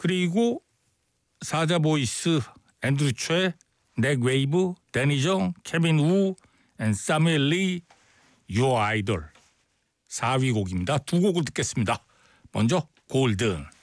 그리고 사자 보이스 앤드류 최, 넥 웨이브, 데니 정, 케빈 우, 앤 사무엘 리, Your Idol 4위 곡입니다. 두 곡을 듣겠습니다. 먼저 골든.